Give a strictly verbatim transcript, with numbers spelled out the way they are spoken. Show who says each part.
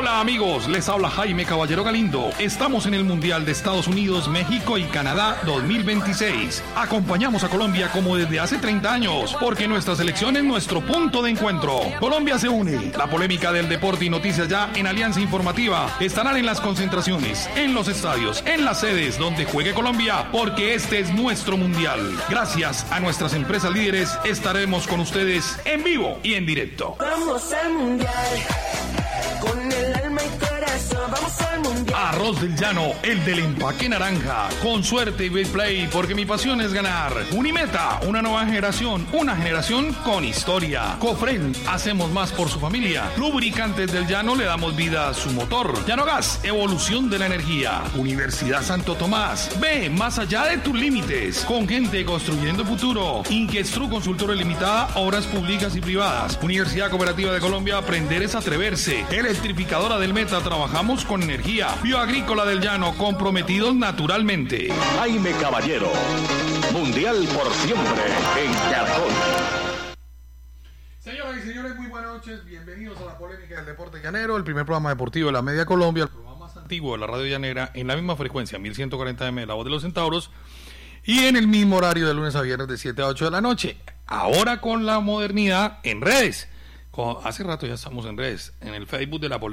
Speaker 1: Hola amigos, les habla Jaime Caballero Galindo. Estamos en el Mundial de Estados Unidos, México y Canadá dos mil veintiséis. Acompañamos a Colombia como desde hace treinta años, porque nuestra selección es nuestro punto de encuentro. Colombia se une. La polémica del deporte y noticias ya en Alianza Informativa estarán en las concentraciones, en los estadios, en las sedes donde juegue Colombia, porque este es nuestro Mundial. Gracias a nuestras empresas líderes estaremos con ustedes en vivo y en directo.
Speaker 2: Vamos al Mundial. Con el alma y corazón, vamos al Mundial.
Speaker 1: Arroz del Llano, el del empaque naranja. Con suerte y big play, porque mi pasión es ganar. Unimeta, una nueva generación, una generación con historia. Cofren, hacemos más por su familia. Lubricantes del Llano, le damos vida a su motor. Llano Gas, evolución de la energía. Universidad Santo Tomás, ve más allá de tus límites. Con gente construyendo el futuro. Inquestru Consultora Limitada, obras públicas y privadas. Universidad Cooperativa de Colombia, aprender es atreverse. Electrificadora del Meta, trabajamos con energía. Bioagrícola del Llano, comprometidos naturalmente.
Speaker 3: Jaime Caballero, Mundial por siempre en Caracol.
Speaker 1: Señoras y señores, muy buenas noches. Bienvenidos a la polémica del deporte llanero, el primer programa deportivo de la Media Colombia, el programa más antiguo de la radio llanera, en la misma frecuencia, mil ciento cuarenta eme, La Voz de los Centauros, y en el mismo horario de lunes a viernes de siete a ocho de la noche. Ahora con la modernidad en redes. Hace rato ya estamos en redes, en el Facebook de la polémica.